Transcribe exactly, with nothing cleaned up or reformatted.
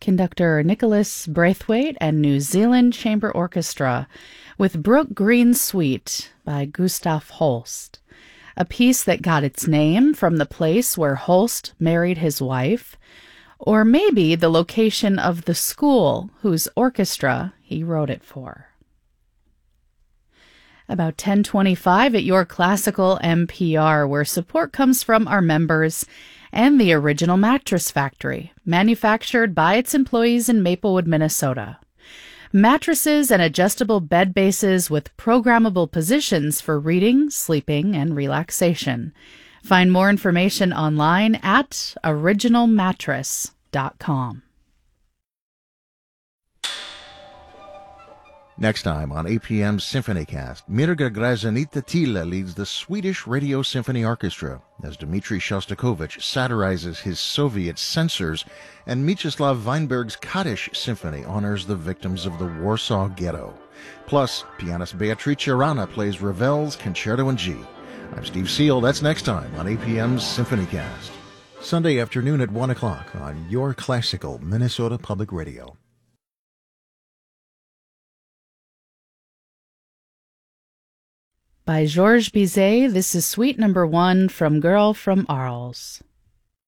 conductor Nicholas Braithwaite and New Zealand Chamber Orchestra with Brook Green Suite by Gustav Holst, a piece that got its name from the place where Holst married his wife, or maybe the location of the school whose orchestra he wrote it for. About ten twenty-five at your classical N P R, where support comes from our members and the Original Mattress Factory, manufactured by its employees in Maplewood, Minnesota. Mattresses and adjustable bed bases with programmable positions for reading, sleeping, and relaxation. Find more information online at original mattress dot com. Next time on A P M's SymphonyCast, Mirga Grazanita Tila leads the Swedish Radio Symphony Orchestra as Dmitri Shostakovich satirizes his Soviet censors and Mieczyslav Weinberg's Kaddish Symphony honors the victims of the Warsaw Ghetto. Plus, pianist Beatrice Rana plays Ravel's Concerto in G. I'm Steve Seal. That's next time on A P M's SymphonyCast. Sunday afternoon at one o'clock on your classical Minnesota Public Radio. By Georges Bizet, this is Suite Number One from Girl from Arles.